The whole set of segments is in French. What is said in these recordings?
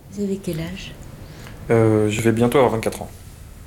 Vous avez quel âge? Je vais bientôt avoir 24 ans.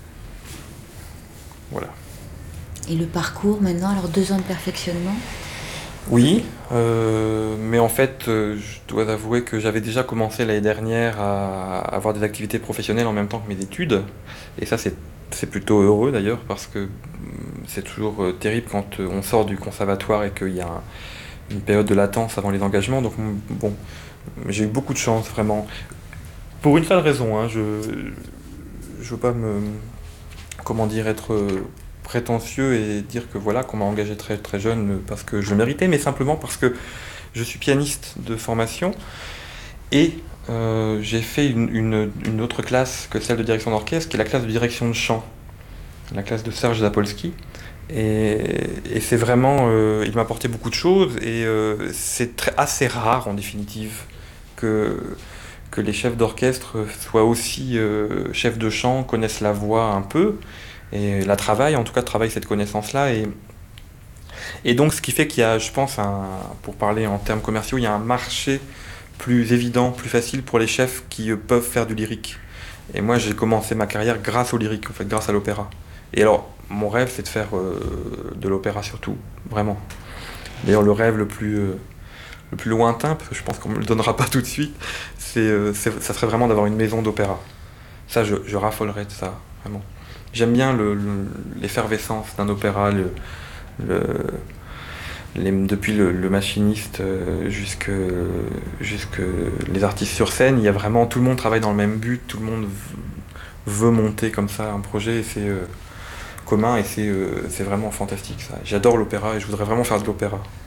Voilà. Et le parcours maintenant, alors 2 ans de perfectionnement? Oui, mais en fait, je dois avouer que j'avais déjà commencé l'année dernière à avoir des activités professionnelles en même temps que mes études. Et ça, c'est plutôt heureux d'ailleurs, parce que c'est toujours terrible quand on sort du conservatoire et qu'il y a une période de latence avant les engagements. Donc, bon, j'ai eu beaucoup de chance, vraiment. Pour une seule raison, hein, je veux pas comment dire, être prétentieux et dire que voilà, qu'on m'a engagé très très jeune parce que je le méritais, mais simplement parce que je suis pianiste de formation et j'ai fait une autre classe que celle de direction d'orchestre, qui est la classe de direction de chant, la classe de Serge Zapolski. Et, et c'est vraiment, il m'a apporté beaucoup de choses et c'est assez rare en définitive que, que les chefs d'orchestre soient aussi chefs de chant, connaissent la voix un peu et la travaillent, en tout cas travaillent cette connaissance-là. Et donc ce qui fait qu'il y a, je pense, pour parler en termes commerciaux, il y a un marché plus évident, plus facile pour les chefs qui peuvent faire du lyrique. Et moi j'ai commencé ma carrière grâce au lyrique, en fait, grâce à l'opéra. Et alors, mon rêve c'est de faire de l'opéra surtout, vraiment. D'ailleurs le rêve le plus lointain, parce que je pense qu'on me le donnera pas tout de suite, ça serait vraiment d'avoir une maison d'opéra. Ça, je raffolerais de ça, vraiment. J'aime bien l'effervescence d'un opéra, le, depuis le machiniste jusque les artistes sur scène. Il y a vraiment, tout le monde travaille dans le même but, tout le monde veut monter comme ça un projet, et c'est commun et c'est vraiment fantastique ça. J'adore l'opéra et je voudrais vraiment faire de l'opéra.